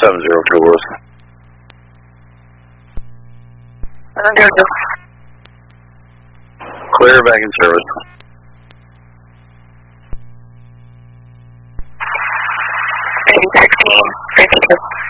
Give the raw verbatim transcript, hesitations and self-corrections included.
seven zero two Lewis. seven zero two. Clear, back in service. eighty sixteen, fifty-two.